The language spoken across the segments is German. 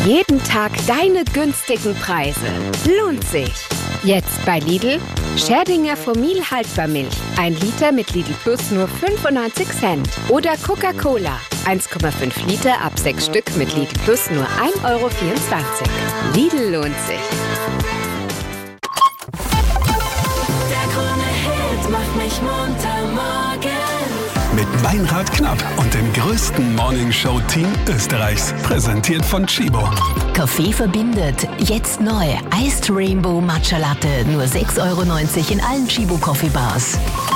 Jeden Tag deine günstigen Preise. Lohnt sich. Jetzt bei Lidl. Scherdinger Fomil Haltbarmilch. 1 Liter mit Lidl Plus nur 95 Cent. Oder Coca-Cola. 1,5 Liter ab 6 Stück mit Lidl Plus nur 1,24 Euro. Lidl lohnt sich. Der Krone-Hit macht mich munter morgen. Mit Meinrad Knapp und dem größten Morningshow-Team Österreichs. Präsentiert von Chibo. Kaffee verbindet. Jetzt neu. Iced Rainbow Matcha Latte. Nur 6,90 Euro in allen Chibo Coffee Bars.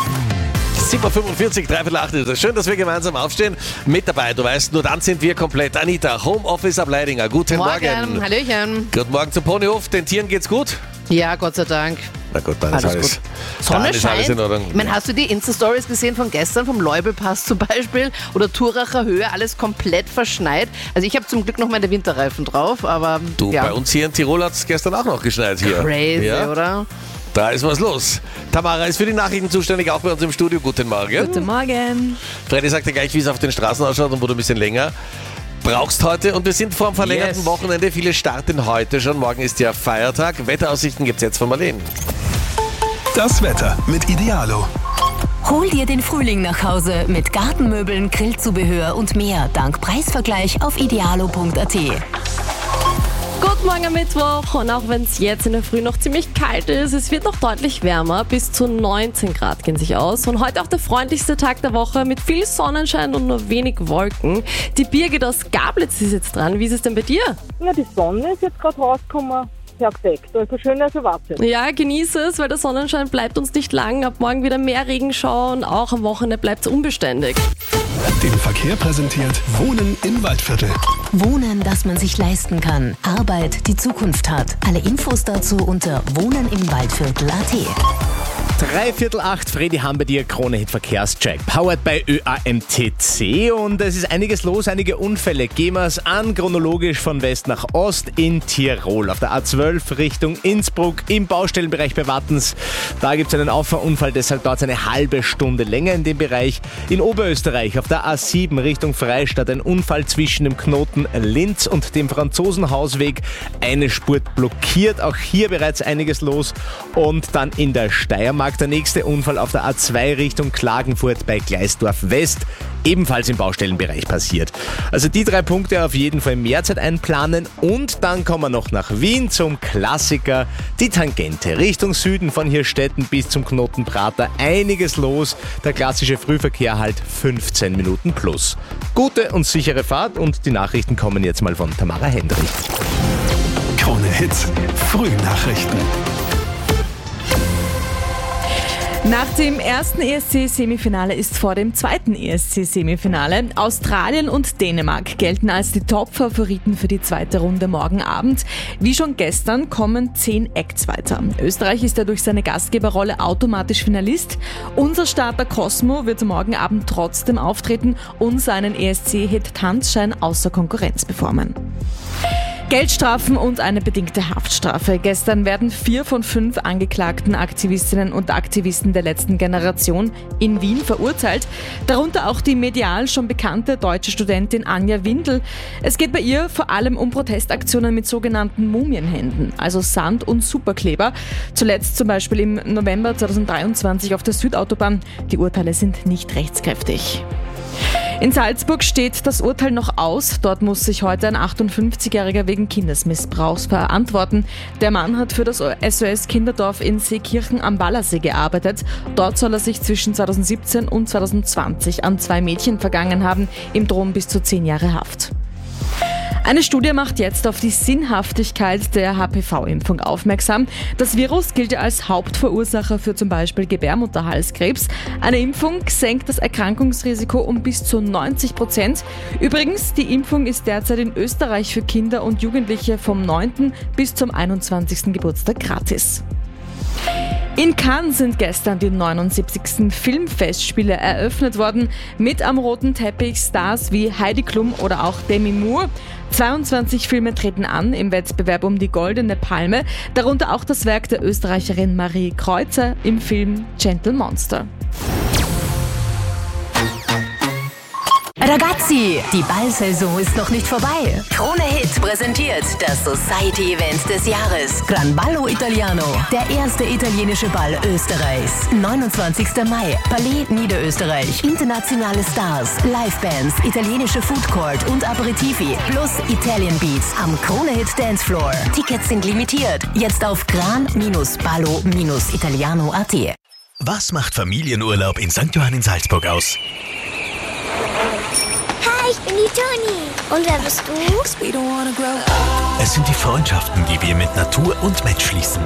7.45 3:8 ist es. Schön, dass wir gemeinsam aufstehen. Mit dabei, du weißt, nur dann sind wir komplett. Anita, Homeoffice ab Leidinger. Guten Morgen. Hallöchen. Guten Morgen zum Ponyhof. Den Tieren geht's gut? Ja, Gott sei Dank. Na gut, dann ist alles, Sonne dann ist alles scheint. in Ordnung. Ich meine, hast du die Insta-Stories gesehen von gestern, vom Leubelpass zum Beispiel? Oder Thuracher Höhe, alles komplett verschneit. Also ich habe zum Glück noch meine Winterreifen drauf, aber Du, ja. bei uns hier in Tirol hat es gestern auch noch geschneit hier. Crazy, Ja? oder? Da ist was los. Tamara ist für die Nachrichten zuständig, auch bei uns im Studio. Guten Morgen. Guten Morgen. Freddy sagt dir gleich, wie es auf den Straßen ausschaut und wo du ein bisschen länger brauchst heute. Und wir sind vor dem verlängerten Wochenende. Viele starten heute schon. Morgen ist ja Feiertag. Wetteraussichten gibt's jetzt von Marlene. Das Wetter mit Idealo. Hol dir den Frühling nach Hause mit Gartenmöbeln, Grillzubehör und mehr. Dank Preisvergleich auf idealo.at. Guten Morgen am Mittwoch und auch wenn es jetzt in der Früh noch ziemlich kalt ist, es wird noch deutlich wärmer, bis zu 19 Grad gehen sich aus und heute auch der freundlichste Tag der Woche mit viel Sonnenschein und nur wenig Wolken. Die Birgit aus Gablitz ist jetzt dran, wie ist es denn bei dir? Ja, die Sonne ist jetzt gerade rausgekommen. Perfekt, also schön als erwartet. Ja, genieße es, weil der Sonnenschein bleibt uns nicht lang, ab morgen wieder mehr Regenschau und auch am Wochenende bleibt es unbeständig. Den Verkehr präsentiert Wohnen im Waldviertel. Wohnen, das man sich leisten kann. Arbeit, die Zukunft hat. Alle Infos dazu unter wohnenimwaldviertel.at. 7:45, Freddy haben bei dir Krone-Hit Verkehrscheck. Powered by ÖAMTC und es ist einiges los, einige Unfälle. Gehen wir es an, chronologisch von West nach Ost in Tirol. Auf der A12 Richtung Innsbruck im Baustellenbereich bei Wattens. Da gibt es einen Auffahrunfall, deshalb dauert es eine halbe Stunde länger in dem Bereich. In Oberösterreich auf der A7 Richtung Freistadt ein Unfall zwischen dem Knoten Linz und dem Franzosenhausweg. Eine Spur blockiert, auch hier bereits einiges los. Und dann in der Steiermark der nächste Unfall auf der A2 Richtung Klagenfurt bei Gleisdorf West, ebenfalls im Baustellenbereich passiert. Also die 3 Punkte auf jeden Fall mehr Zeit einplanen und dann kommen wir noch nach Wien zum Klassiker, die Tangente. Richtung Süden von Hirstetten bis zum Knoten Prater einiges los, der klassische Frühverkehr halt 15 Minuten plus. Gute und sichere Fahrt und die Nachrichten kommen jetzt mal von Tamara Hendrich. Krone Hits, Frühnachrichten. Nach dem ersten ESC-Semifinale ist vor dem zweiten ESC-Semifinale. Australien und Dänemark gelten als die Top-Favoriten für die zweite Runde morgen Abend. Wie schon gestern kommen 10 Acts weiter. Österreich ist ja durch seine Gastgeberrolle automatisch Finalist. Unser Starter Cosmo wird morgen Abend trotzdem auftreten und seinen ESC-Hit Tanzschein außer Konkurrenz performen. Geldstrafen und eine bedingte Haftstrafe. Gestern werden 4 von 5 angeklagten Aktivistinnen und Aktivisten der letzten Generation in Wien verurteilt. Darunter auch die medial schon bekannte deutsche Studentin Anja Windel. Es geht bei ihr vor allem um Protestaktionen mit sogenannten Mumienhänden, also Sand- und Superkleber. Zuletzt zum Beispiel im November 2023 auf der Südautobahn. Die Urteile sind nicht rechtskräftig. In Salzburg steht das Urteil noch aus. Dort muss sich heute ein 58-Jähriger wegen Kindesmissbrauchs verantworten. Der Mann hat für das SOS Kinderdorf in Seekirchen am Wallersee gearbeitet. Dort soll er sich zwischen 2017 und 2020 an 2 Mädchen vergangen haben. Ihm drohen bis zu 10 Jahre Haft. Eine Studie macht jetzt auf die Sinnhaftigkeit der HPV-Impfung aufmerksam. Das Virus gilt ja als Hauptverursacher für zum Beispiel Gebärmutterhalskrebs. Eine Impfung senkt das Erkrankungsrisiko um bis zu 90%. Übrigens, die Impfung ist derzeit in Österreich für Kinder und Jugendliche vom 9. bis zum 21. Geburtstag gratis. In Cannes sind gestern die 79. Filmfestspiele eröffnet worden. Mit am roten Teppich Stars wie Heidi Klum oder auch Demi Moore. 22 Filme treten an im Wettbewerb um die Goldene Palme, darunter auch das Werk der Österreicherin Marie Kreuzer im Film Gentle Monster. Ragazzi, die Ballsaison ist noch nicht vorbei. Krone Hit präsentiert das Society-Event des Jahres. Gran Ballo Italiano, der erste italienische Ball Österreichs. 29. Mai, Palais Niederösterreich. Internationale Stars, Livebands, italienische Foodcourt und Aperitivi plus Italian Beats am Krone Hit Dancefloor. Tickets sind limitiert. Jetzt auf gran-ballo-italiano.at. Was macht Familienurlaub in St. Johann in Salzburg aus? Hi, ich bin die Toni. Und wer bist du? Es sind die Freundschaften, die wir mit Natur und Mensch schließen.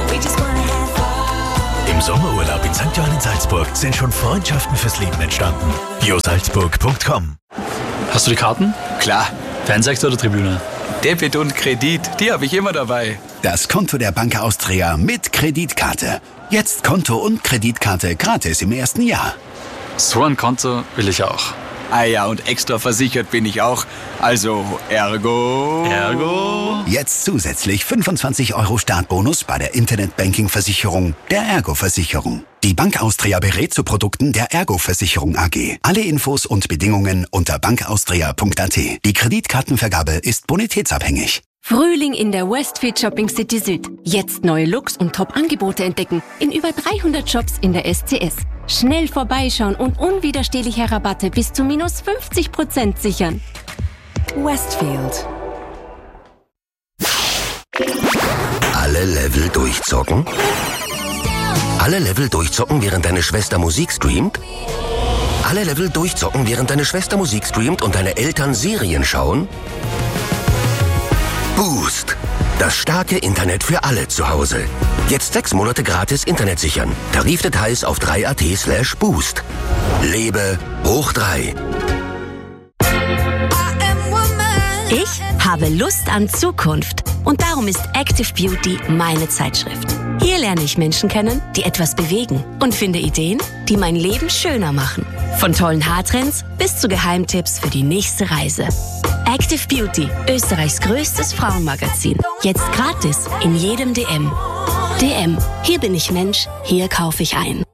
Im Sommerurlaub in St. Johann in Salzburg sind schon Freundschaften fürs Leben entstanden. biosalzburg.com. Hast du die Karten? Klar. Fansektor oder Tribüne? Debit und Kredit, die habe ich immer dabei. Das Konto der Bank Austria mit Kreditkarte. Jetzt Konto und Kreditkarte gratis im ersten Jahr. So ein Konto will ich auch. Ah ja, und extra versichert bin ich auch. Also, ergo... Jetzt zusätzlich 25 € Startbonus bei der Internetbanking-Versicherung der Ergo-Versicherung. Die Bank Austria berät zu Produkten der Ergo-Versicherung AG. Alle Infos und Bedingungen unter bankaustria.at. Die Kreditkartenvergabe ist bonitätsabhängig. Frühling in der Westfield Shopping City Süd. Jetzt neue Looks und Top-Angebote entdecken in über 300 Shops in der SCS. Schnell vorbeischauen und unwiderstehliche Rabatte bis zu minus 50% sichern. Westfield. Alle Level durchzocken? Alle Level durchzocken, während deine Schwester Musik streamt? Alle Level durchzocken, während deine Schwester Musik streamt und deine Eltern Serien schauen? Boost. Das starke Internet für alle zu Hause. Jetzt 6 Monate gratis Internet sichern. Tarifdetails auf 3.at/boost. Lebe hoch 3. Ich habe Lust an Zukunft. Und darum ist Active Beauty meine Zeitschrift. Hier lerne ich Menschen kennen, die etwas bewegen. Und finde Ideen, die mein Leben schöner machen. Von tollen Haartrends bis zu Geheimtipps für die nächste Reise. Active Beauty, Österreichs größtes Frauenmagazin. Jetzt gratis in jedem DM. DM, hier bin ich Mensch, hier kaufe ich ein.